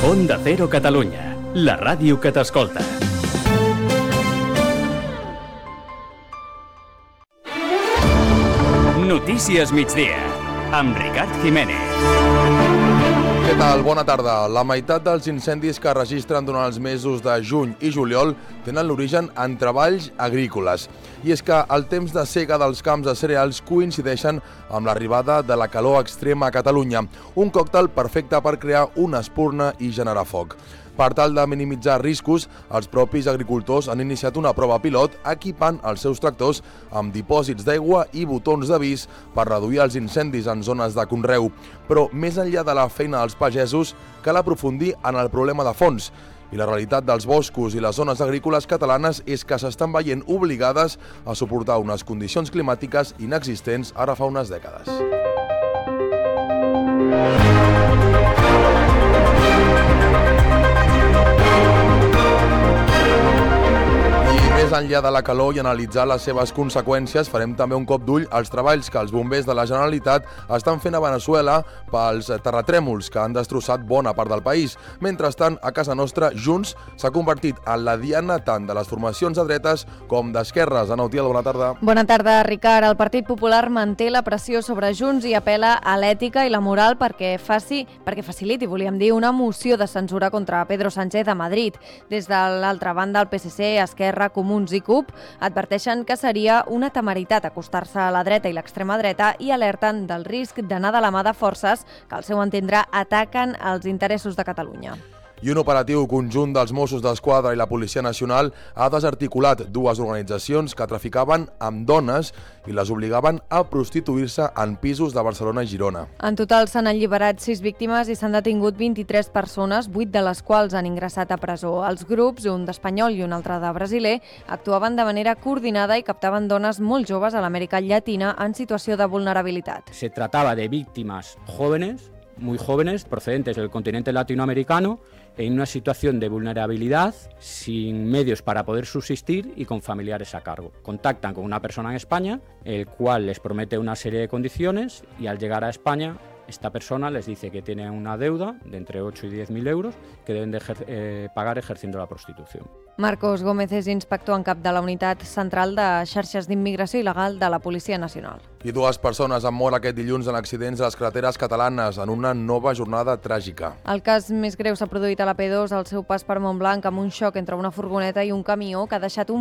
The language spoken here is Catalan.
Onda Cero Catalunya, la ràdio que t'escolta. Notícies migdia, amb Ricard Jiménez. Què tal? Bona tarda. La meitat dels incendis que es registren durant els mesos de juny i juliol tenen l'origen en treballs agrícoles. I és que el temps de sega dels camps de cereals coincideixen amb l'arribada de la calor extrema a Catalunya, un còctel perfecte per crear una espurna i generar foc. Per tal de minimitzar riscos, els propis agricultors han iniciat una prova pilot equipant els seus tractors amb dipòsits d'aigua i botons d'avís per reduir els incendis en zones de conreu. Però més enllà de la feina dels pagesos, cal aprofundir en el problema de fons. I la realitat dels boscos i les zones agrícoles catalanes és que s'estan veient obligades a suportar unes condicions climàtiques inexistents ara fa unes dècades. Més enllà de la calor i analitzar les seves conseqüències, farem també un cop d'ull als treballs que els bombers de la Generalitat estan fent a Veneçuela pels terratrèmols que han destrossat bona part del país. Mentrestant, a casa nostra, Junts s'ha convertit en la diana tant de les formacions de dretes com d'esquerres. Ana Utiel, bona tarda. Bona tarda, Ricard. El Partit Popular manté la pressió sobre Junts i apela a l'ètica i la moral perquè faciliti, volíem dir, una moció de censura contra Pedro Sánchez a Madrid. Des de l'altra banda, el PSC, Esquerra, Comuns i CUP adverteixen que seria una temeritat acostar-se a la dreta i l'extrema dreta i alerten del risc d'anar de la mà de forces que, al seu entendre, ataquen els interessos de Catalunya. I un operatiu conjunt dels Mossos d'Esquadra i la Policia Nacional ha desarticulat dues organitzacions que traficaven amb dones i les obligaven a prostituir-se en pisos de Barcelona i Girona. En total s'han alliberat 6 víctimes i s'han detingut 23 persones, 8 de les quals han ingressat a presó. Els grups, un d'espanyol i un altre de brasiler, actuaven de manera coordinada i captaven dones molt joves a l'Amèrica Llatina en situació de vulnerabilitat. Se trataba de víctimas jóvenes, muy jóvenes, procedentes del continente latinoamericano, en una situación de vulnerabilidad, sin medios para poder subsistir y con familiares a cargo. Contactan con una persona en España, el cual les promete una serie de condiciones y al llegar a España, esta persona les dice que tienen una deuda de entre 8 y 10.000 euros que deben de pagar ejerciendo la prostitución. Marcos Gómez és inspector en cap de la Unitat Central de Xarxes d'Immigració Il·legal de la Policia Nacional. I 2 persones han mort aquest dilluns en accidents a les carreteres catalanes en una nova jornada tràgica. El cas més greu s'ha produït a la P2 al seu pas per Montblanc amb un xoc entre una furgoneta i un camió que ha deixat un